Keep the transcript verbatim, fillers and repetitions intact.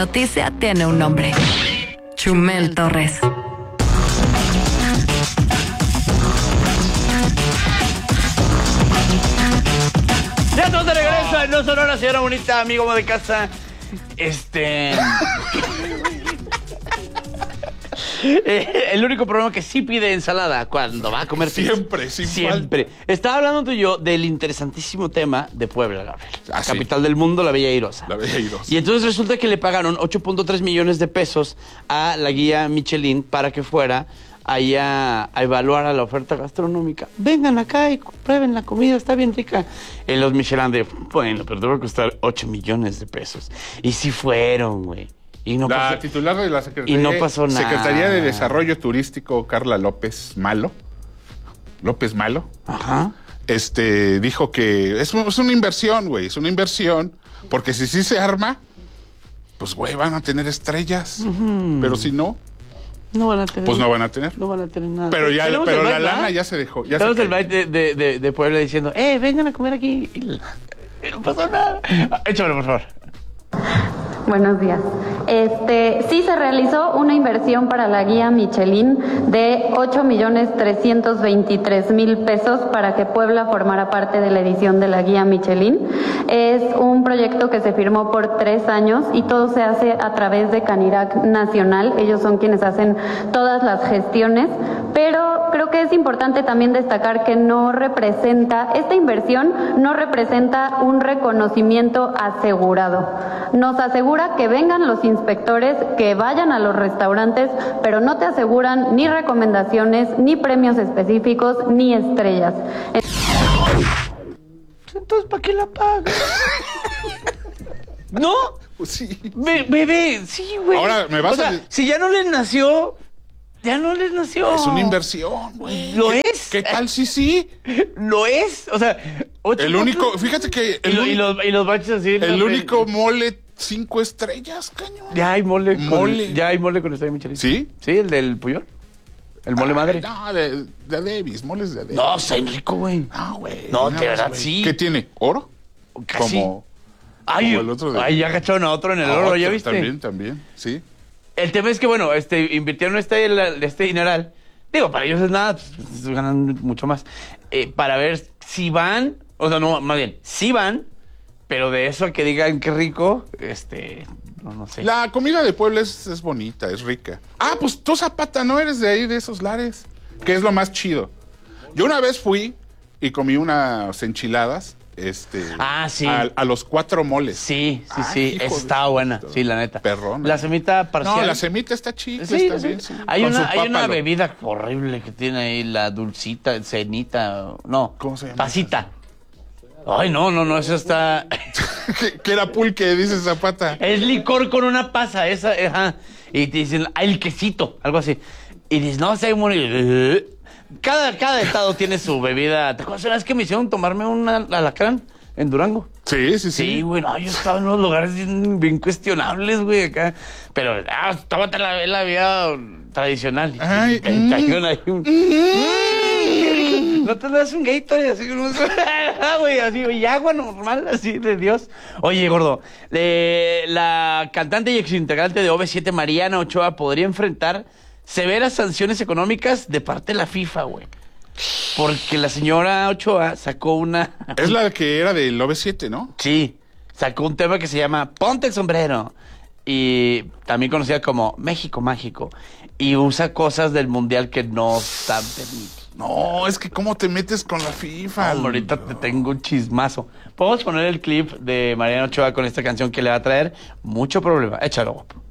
Noticia tiene un nombre. Chumel Torres. Ya estamos de regreso en No Sonora, señora bonita, amigo de casa. Este... Eh, el único problema que sí pide ensalada cuando va a comer pizza. Siempre, sin Siempre. falta. Estaba hablando tú y yo del interesantísimo tema de Puebla, Gabriel. Ah, sí. Capital del mundo, la Bella Airosa. La Bella Airosa. Y entonces resulta que le pagaron ocho punto tres millones de pesos a la guía Michelin para que fuera ahí a, a evaluar a la oferta gastronómica. Vengan acá y prueben la comida, está bien rica. En los Michelin de, bueno, pero te va a costar ocho millones de pesos. Y sí fueron, güey. Y no la pasó, titular de la Secretaría, y no pasó nada. Secretaría de Desarrollo Turístico, Carla López Malo, López Malo, Ajá. este, dijo que es, es una inversión, güey, es una inversión, porque si sí se arma, pues, güey, van a tener estrellas, uh-huh. Pero si no, no van a tener. Pues no van a tener. No van a tener nada. Pero ya, Tenemos pero el la bike, lana ¿verdad? ya se dejó. Ya Tenemos se el bike de, de, de, de Puebla diciendo, eh, vengan a comer aquí. Y no pasó nada. Échamelo, por favor. Buenos días. Este, sí se realizó una inversión para la guía Michelin de ocho millones trescientos veintitrés mil pesos para que Puebla formara parte de la edición de la guía Michelin. Es un proyecto que se firmó por tres años y todo se hace a través de Canirac Nacional. Ellos son quienes hacen todas las gestiones, pero creo que es importante también destacar que no representa, esta inversión no representa un reconocimiento asegurado. Nos asegura que vengan los inspectores, que vayan a los restaurantes, pero no te aseguran ni recomendaciones, ni premios específicos, ni estrellas. Entonces, ¿para qué la pagas? ¿No? Pues sí. Be- bebé, sí, güey. Ahora, me vas o sea, a... si ya no les nació, ya no les nació. Es una inversión, güey. ¿Lo ¿Qué, es? ¿Qué tal? Sí, sí. ¿Lo es? O sea, ocho El puntos. único, fíjate que... Y, El, lo- y los, y los baches así. el los- único mole cinco estrellas, cañón. Ya hay mole con... Mole. Ya hay mole con estrella Michelin. ¿Sí? Sí, el del Puyol. El mole Ay, madre. No, de, de Davis, moles de Davis. No, está bien rico, güey. No, güey. No, de más, verdad, güey. sí. ¿Qué tiene? ¿Oro? Casi. Como, Ay, como el otro de... ay, ya cacharon a otro en el Ah, oro, otro, ¿ya viste? También, también, sí. El tema es que, bueno, este, invirtieron este, este dineral. Digo, para ellos es nada, pues, ganan mucho más. Eh, para ver si van, o sea, no, más bien, si van, pero de eso a que digan qué rico, este, no, no sé. La comida de Puebla es, es bonita, es rica. Ah, pues tú, Zapata, no eres de ahí, de esos lares, que es lo más chido. Yo una vez fui y comí unas enchiladas, este... Ah, sí. A, a los cuatro moles. Sí, sí, Ay, sí, hijo esa de- estaba buena, sí, la neta. Perrona. La semita parcial. No, la semita está chica Sí, también, sí. sí. Hay, Con una, su hay una pápalo. bebida horrible que tiene ahí, la dulcita, cenita, no. ¿Cómo se llama Pasita. Ay, no, no, no, eso está... que, que era pulque, dice Zapata. Es licor con una pasa, esa, ajá. Y te dicen, ah, el quesito, algo así. Y dices, no, se morir. Cada, cada estado tiene su bebida. ¿Te acuerdas una vez que me hicieron tomarme un alacrán en Durango? Sí, sí, sí. Sí, güey, no, yo estaba en unos lugares bien, bien cuestionables, güey, acá. Pero, ah, tómate la, la vida tradicional. Ay, Y te mm. trajeron ahí un... No te das un Gatorade así como... Ah, güey, así, y agua normal, así, de Dios. Oye, gordo, eh, la cantante y exintegrante de O V siete, Mariana Ochoa, podría enfrentar severas sanciones económicas de parte de la FIFA, güey. Porque la señora Ochoa sacó una... Es la que era del O V siete, ¿no? Sí, sacó un tema que se llama Ponte el sombrero. Y también conocida como México Mágico. Y usa cosas del mundial que no están permitidas. No, es que cómo te metes con la FIFA. No, ahorita te tengo un chismazo. Podemos poner el clip de Mariana Ochoa con esta canción que le va a traer mucho problema. Échalo, guapo.